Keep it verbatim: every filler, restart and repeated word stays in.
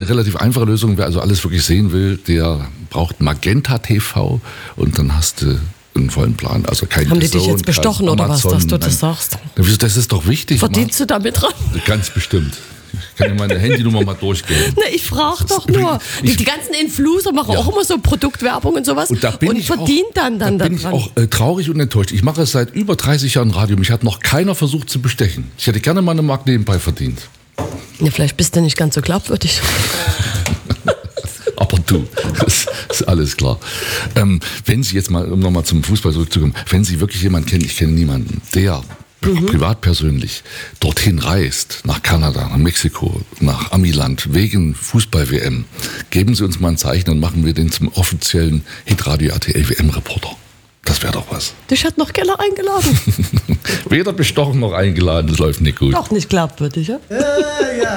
relativ einfache Lösung. Wer also alles wirklich sehen will, der braucht Magenta T V und dann hast du einen vollen Plan. Also kein Haben die Zone, dich jetzt bestochen kein oder Amazon, was, dass du das nein. sagst? Das ist doch wichtig. Verdienst du damit dran? Ganz bestimmt. Ich kann dir meine Handynummer mal durchgeben. Ne, ich frage doch nur. Die, die ganzen Influencer machen Ja. auch immer so Produktwerbung und sowas Und da bin und ich verdienen auch, dann dann da bin daran. ich auch äh, traurig und enttäuscht. Ich mache es seit über dreißig Jahren Radio. Mich hat noch keiner versucht zu bestechen. Ich hätte gerne mal eine Mark nebenbei verdient. Ja, vielleicht bist du nicht ganz so glaubwürdig. Aber du, das ist alles klar. Ähm, wenn Sie jetzt mal, um nochmal zum Fußball zurückzukommen, wenn Sie wirklich jemanden kennen, ich kenne niemanden, der mhm. privat persönlich dorthin reist, nach Kanada, nach Mexiko, nach Amiland, wegen Fußball-W M, geben Sie uns mal ein Zeichen und machen wir den zum offiziellen Hitradio R T L W M-Reporter. Das wäre doch was. Dich hat noch Keller eingeladen. Weder bestochen noch eingeladen, das läuft nicht gut. Doch nicht glaubwürdig, ja? Ja, ja.